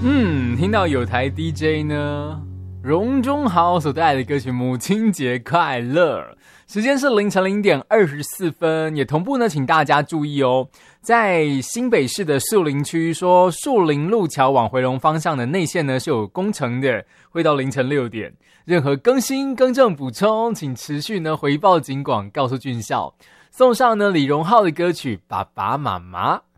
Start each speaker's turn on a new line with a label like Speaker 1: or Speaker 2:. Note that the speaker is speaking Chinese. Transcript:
Speaker 1: 听到有台 DJ 呢，荣中豪所带来的歌曲《母亲节快乐》，时间是凌晨0点24分，也同步呢，请大家注意哦，在新北市的树林区，说树林路桥往回龙方向的内线呢是有工程的，会到凌晨6点，任何更新、更正、补充，请持续呢回报警广，告诉军校，送上呢李荣浩的歌曲《爸爸妈妈》。